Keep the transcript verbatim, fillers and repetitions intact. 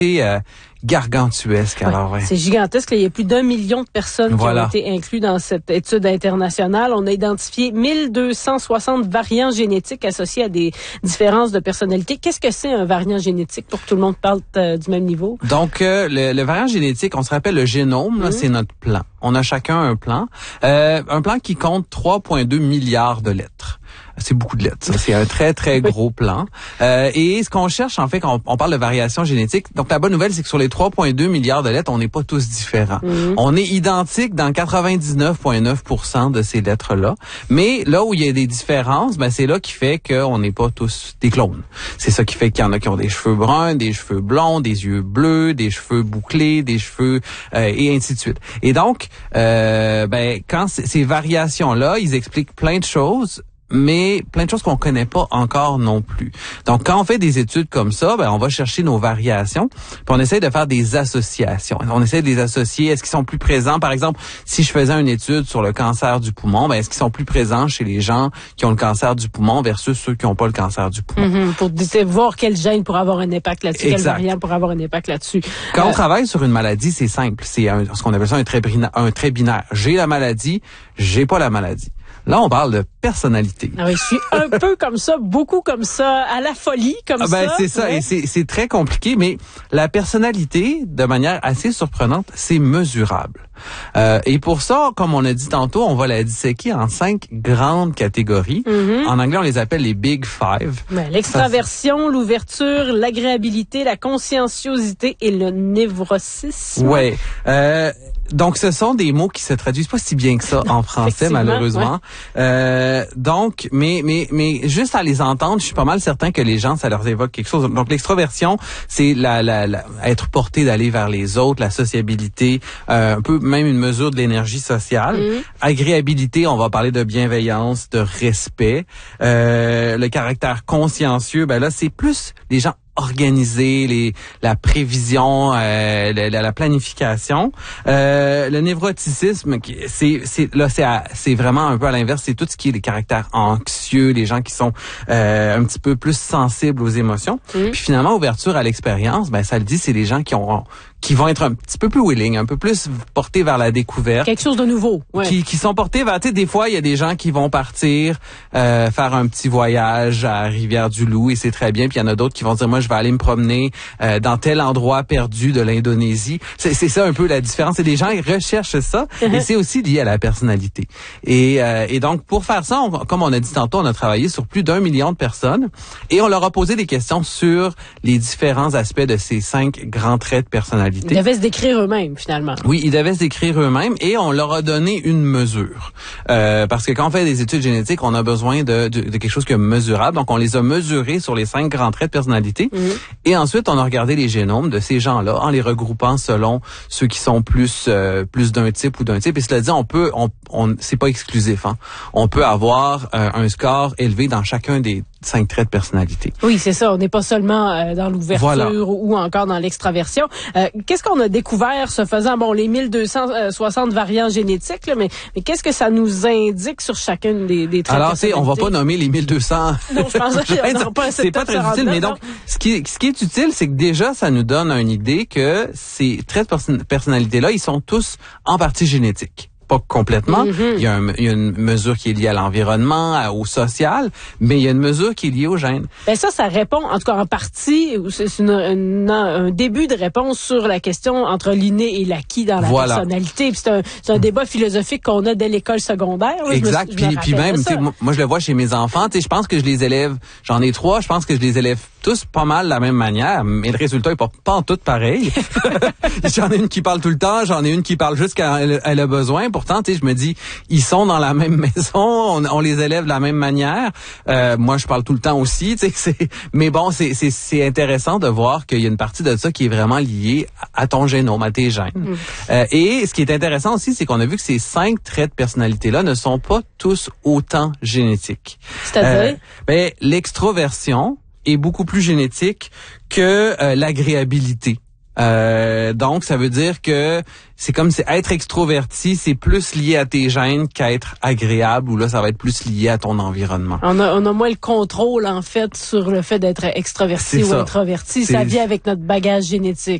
Euh, gargantuesque. Ouais, alors, ouais. C'est gigantesque. Il y a plus d'un million de personnes voilà. qui ont été incluses dans cette étude internationale. On a identifié mille deux cent soixante variants génétiques associés à des différences de personnalité. Qu'est-ce que c'est un variant génétique pour que tout le monde parle euh, du même niveau? Donc, euh, le, le variant génétique, on se rappelle le génome, là, mmh. c'est notre plan. On a chacun un plan. Euh, un plan qui compte trois virgule deux milliards de lettres. C'est beaucoup de lettres, ça. C'est un très, très gros plan. Euh, et ce qu'on cherche, en fait, quand on, on parle de variation génétique, donc la bonne nouvelle, c'est que sur les trois virgule deux milliards de lettres, on n'est pas tous différents. Mm-hmm. On est identiques dans quatre-vingt-dix-neuf virgule neuf pour cent de ces lettres-là. Mais là où il y a des différences, ben c'est là qui fait qu'on n'est pas tous des clones. C'est ça qui fait qu'il y en a qui ont des cheveux bruns, des cheveux blonds, des yeux bleus, des cheveux bouclés, des cheveux, euh, et ainsi de suite. Et donc, euh, ben quand c- ces variations-là, ils expliquent plein de choses, mais plein de choses qu'on connaît pas encore non plus. Donc, quand on fait des études comme ça, ben on va chercher nos variations, puis on essaie de faire des associations. On essaie de les associer. Est-ce qu'ils sont plus présents? Par exemple, si je faisais une étude sur le cancer du poumon, ben est-ce qu'ils sont plus présents chez les gens qui ont le cancer du poumon versus ceux qui n'ont pas le cancer du poumon? Mm-hmm, pour voir quel gène pourrait avoir un impact là-dessus, quel variant pourrait avoir un impact là-dessus. Quand euh, on travaille sur une maladie, c'est simple. C'est un, ce qu'on appelle ça un trait binaire. Un trait binaire. J'ai la maladie, j'ai pas la maladie. Là, on parle de personnalité. Ah oui, je suis un peu comme ça, beaucoup comme ça, à la folie, comme ah ben, ça. C'est ça, ouais. Et c'est, c'est très compliqué, mais la personnalité, de manière assez surprenante, c'est mesurable. Euh, et pour ça, comme on a dit tantôt, on va la disséquer en cinq grandes catégories. Mm-hmm. En anglais, on les appelle les Big Five. Ben, l'extraversion, ça, l'ouverture, l'agréabilité, la conscienciosité et le névrosisme. Ouais. Euh, Donc, ce sont des mots qui se traduisent pas si bien que ça en français, malheureusement. Ouais. Euh, donc, mais mais mais juste à les entendre, je suis pas mal certain que les gens, ça leur évoque quelque chose. Donc, l'extroversion, c'est la, la, la être porté d'aller vers les autres, la sociabilité, euh, un peu même une mesure de l'énergie sociale. Mmh. Agréabilité, on va parler de bienveillance, de respect. Euh, le caractère consciencieux, ben là, c'est plus les gens organisés, les la prévision, euh, la, la planification. Euh, le névroticisme, c'est c'est là c'est à, c'est vraiment un peu à l'inverse, c'est tout ce qui est les caractères anxieux, les gens qui sont euh, un petit peu plus sensibles aux émotions. Mmh. Puis finalement, ouverture à l'expérience, ben ça le dit, c'est les gens qui ont qui vont être un petit peu plus willing, un peu plus portés vers la découverte. Quelque chose de nouveau. Ouais. Qui, qui sont portés vers, tu sais, des fois, il y a des gens qui vont partir euh, faire un petit voyage à Rivière-du-Loup et c'est très bien. Puis il y en a d'autres qui vont dire, moi, je vais aller me promener euh, dans tel endroit perdu de l'Indonésie. C'est, c'est ça un peu la différence. C'est des gens qui recherchent ça et c'est aussi lié à la personnalité. Et, euh, et donc, pour faire ça, on, comme on a dit tantôt, on a travaillé sur plus d'un million de personnes et on leur a posé des questions sur les différents aspects de ces cinq grands traits de personnalité. Ils devaient se décrire eux-mêmes, finalement. Oui, ils devaient se décrire eux-mêmes et on leur a donné une mesure. Euh, parce que quand on fait des études génétiques, on a besoin de, de, de quelque chose qui est mesurable. Donc, on les a mesurés sur les cinq grands traits de personnalité. Mmh. Et ensuite, on a regardé les génomes de ces gens-là en les regroupant selon ceux qui sont plus euh, plus d'un type ou d'un type. Et cela dit, on peut, on, on c'est pas exclusif. Hein. On peut avoir euh, un score élevé dans chacun des cinq traits de personnalité. Oui, c'est ça. On n'est pas seulement euh, dans l'ouverture voilà. ou encore dans l'extraversion. Euh, qu'est-ce qu'on a découvert ce faisant? Bon, les mille deux cent soixante variants génétiques, là, mais, mais qu'est-ce que ça nous indique sur chacun des, des traits Alors, de personnalité? Alors, on va pas nommer les mille deux cents. Non, je pense que non, pas c'est pas très utile, mais donc, ce qui, ce qui est utile, c'est que déjà, ça nous donne une idée que ces traits de personnalité-là, ils sont tous en partie génétiques. Pas complètement. Mm-hmm. Il y a un, il y a une mesure qui est liée à l'environnement, à, au social, mais il y a une mesure qui est liée au gène. Ben ça, ça répond, en tout cas en partie, c'est une, une, un début de réponse sur la question entre l'inné et l'acquis dans la voilà. personnalité. Puis c'est un, c'est un débat philosophique qu'on a dès l'école secondaire. Là. Exact. Je me, je puis, puis même, moi je le vois chez mes enfants. Je pense que je les élève, j'en ai trois, je pense que je les élève tous pas mal de la même manière, mais le résultat est pas, pas en tout pareil. J'en ai une qui parle tout le temps, j'en ai une qui parle juste quand elle, elle a besoin. Pourtant, tu sais, je me dis, ils sont dans la même maison, on, on les élève de la même manière. Euh, moi, je parle tout le temps aussi, tu sais. C'est, mais bon, c'est, c'est, c'est intéressant de voir qu'il y a une partie de ça qui est vraiment liée à ton génome, à tes gènes. Mm. Euh, et ce qui est intéressant aussi, c'est qu'on a vu que ces cinq traits de personnalité-là ne sont pas tous autant génétiques. C'est-à-dire? Euh, ben, l'extroversion est beaucoup plus génétique que euh, l'agréabilité. Euh, donc, ça veut dire que c'est comme si être extroverti, c'est plus lié à tes gènes qu'être agréable, ou là, ça va être plus lié à ton environnement. On a, on a moins le contrôle, en fait, sur le fait d'être extraverti ou introverti. Ça vient avec notre bagage génétique.